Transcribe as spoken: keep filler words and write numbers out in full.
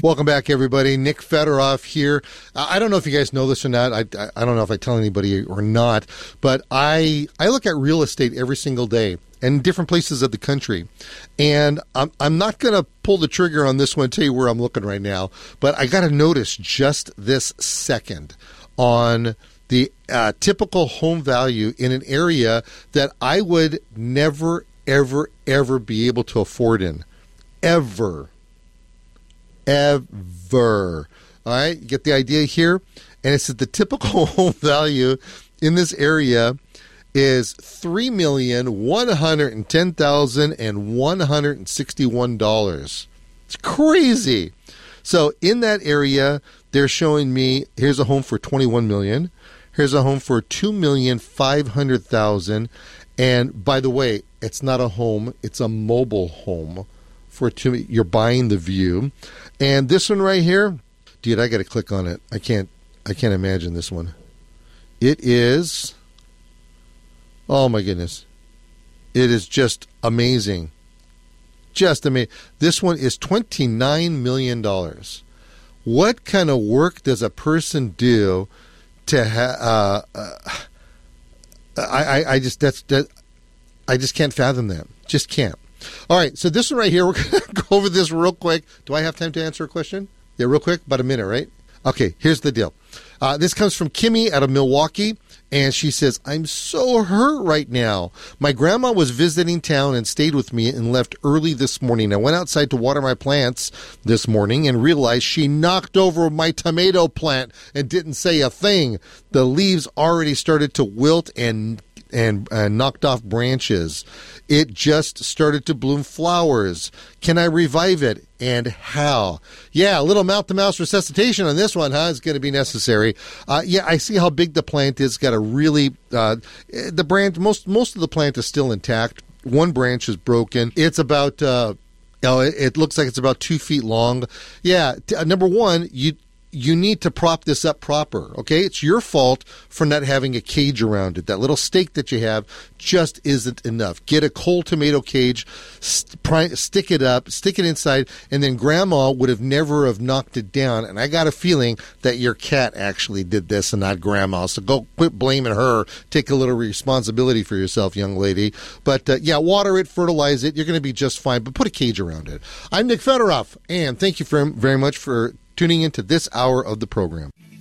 Welcome back, everybody. Nick Fedoroff here. Uh, I don't know if you guys know this or not. I, I, I don't know if I tell anybody or not, but I I look at real estate every single day in different places of the country. And I'm, I'm not going to pull the trigger on this one and tell you where I'm looking right now, but I got to notice just this second on the uh, typical home value in an area that I would never, ever, ever be able to afford in. Ever. Ever. All right, you get the idea here? And it's that the typical home value in this area is three million one hundred ten thousand one hundred sixty-one dollars. It's crazy. So in that area, they're showing me, here's a home for twenty-one million dollars. Here's a home for two million five hundred thousand dollars. And by the way, it's not a home, it's a mobile home. For two, you're buying the view. And this one right here, dude, I got to click on it. I can't I can't imagine this one. It is, oh my goodness. It is just amazing. Just amazing. This one is twenty-nine million dollars. What kind of work does a person do to have, uh, uh, I, I, I just, that's, that, I just can't fathom that. Just can't. All right, so this one right here, we're going to go over this real quick. Do I have time to answer a question? Yeah, real quick, about a minute, right? Okay, here's the deal. Uh, this comes from Kimmy out of Milwaukee, and she says, I'm so hurt right now. My grandma was visiting town and stayed with me and left early this morning. I went outside to water my plants this morning and realized she knocked over my tomato plant and didn't say a thing. The leaves already started to wilt and and uh, knocked off branches. It just started to bloom flowers. Can I revive it? And how? Yeah, a little mouth-to-mouth resuscitation on this one, huh? Is going to be necessary. Uh, yeah, I see how big the plant is. Got a really, uh, the branch, most most of the plant is still intact. One branch is broken. It's about, uh, you know, it, it looks like it's about two feet long. Yeah, t- uh, number one, you you need to prop this up proper, okay? It's your fault for not having a cage around it. That little stake that you have just isn't enough. Get a cold tomato cage, st- pry, stick it up, stick it inside, and then Grandma would have never have knocked it down. And I got a feeling that your cat actually did this and not Grandma. So go quit blaming her. Take a little responsibility for yourself, young lady. But, uh, yeah, water it, fertilize it. You're going to be just fine, but put a cage around it. I'm Nick Fedoroff, and thank you for, very much for tuning into this hour of the program.